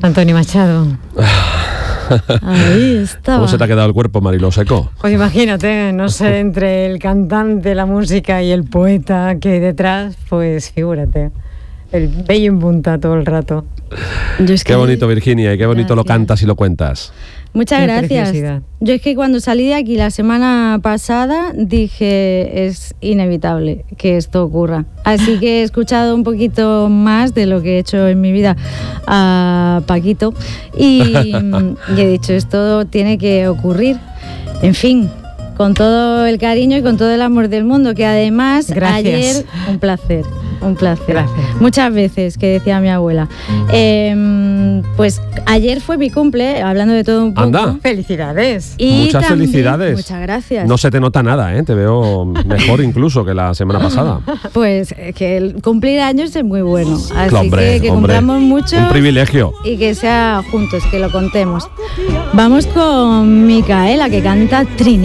Antonio Machado. Ahí estaba. ¿Cómo se te ha quedado el cuerpo, Mariló Seco? Pues imagínate, no sé, entre el cantante, la música y el poeta que hay detrás, pues figúrate. El bello en punta todo el rato. Qué bonito, Virginia, y qué bonito lo cantas y lo cuentas. Muchas Qué gracias. preciosidad. Yo es que cuando salí de aquí la semana pasada dije, es inevitable que esto ocurra. Así que he escuchado un poquito más de lo que he hecho en mi vida a Paquito y he dicho, esto tiene que ocurrir. En fin, con todo el cariño y con todo el amor del mundo, que además Gracias. Ayer un placer. Gracias. Muchas veces, que decía mi abuela. Pues ayer fue mi cumple, hablando de todo un poco. Anda. Felicidades. Y Muchas también, felicidades. Muchas gracias. No se te nota nada, ¿eh? Te veo mejor incluso que la semana pasada. Pues que el cumplir años es muy bueno. Así Hombre, que hombre, cumplamos mucho. un privilegio. Y que sea juntos, que lo contemos. Vamos con Micaela, que canta Trini.